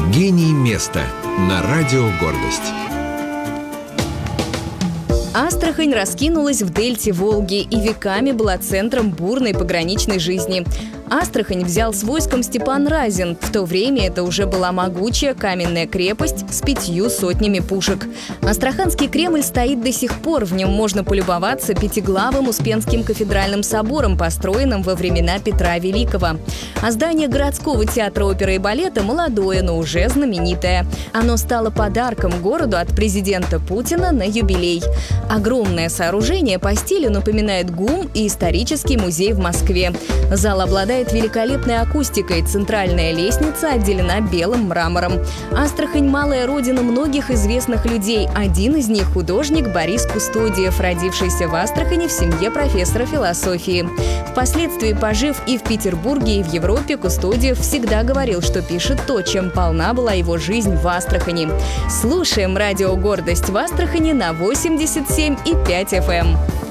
Гений места на радио «Гордость». Астрахань раскинулась в дельте Волги и веками была центром бурной пограничной жизни. Астрахань взял с войском Степан Разин. В то время это уже была могучая каменная крепость с 5 сотнями пушек. Астраханский Кремль стоит до сих пор. В нем можно полюбоваться пятиглавым Успенским кафедральным собором, построенным во времена Петра Великого. А здание городского театра оперы и балета молодое, но уже знаменитое. Оно стало подарком городу от президента Путина на юбилей. Огромное сооружение по стилю напоминает ГУМ и исторический музей в Москве. Зал обладает великолепной акустикой, центральная лестница отделена белым мрамором. Астрахань – малая родина многих известных людей. Один из них – художник Борис Кустодиев, родившийся в Астрахани в семье профессора философии. Впоследствии, пожив и в Петербурге, и в Европе, Кустодиев всегда говорил, что пишет то, чем полна была его жизнь в Астрахани. Слушаем радио «Гордость» в Астрахани на 87,5 FM.